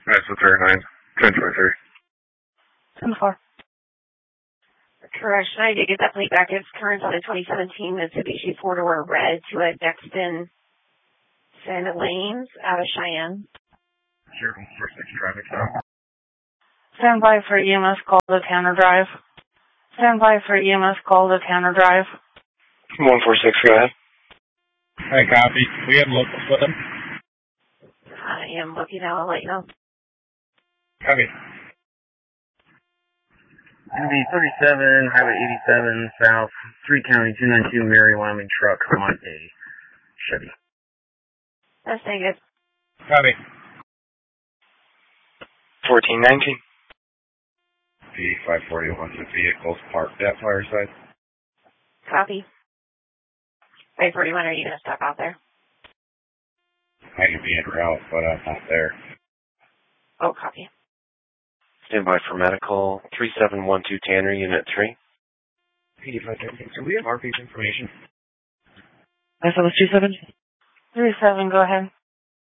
That's the 39, 1023. 10-4. Correction, I did get that plate back. It's current on a 2017 Mitsubishi four-door red to a Dexton Sand Lanes out of Cheyenne. 046 traffic stop. Stand by for EMS call to Tanner Drive. Stand by for EMS call to Tanner Drive. 146, go ahead. Hey, copy. We have locals with them. I am looking out. I'll let you know. Copy. Gonna be 37, Highway 87, South, 3 County, 292, Mary, Wyoming truck on a Chevy. That's good. Copy. 1419. P541 vehicles parked at Fireside. Copy. 541, are you going to stop out there? I can be en route, but I'm not there. Oh, copy. Stand by for medical. 3712 Tanner, Unit 3. P513. Do we have RP's information? SLS 27? 37, go ahead.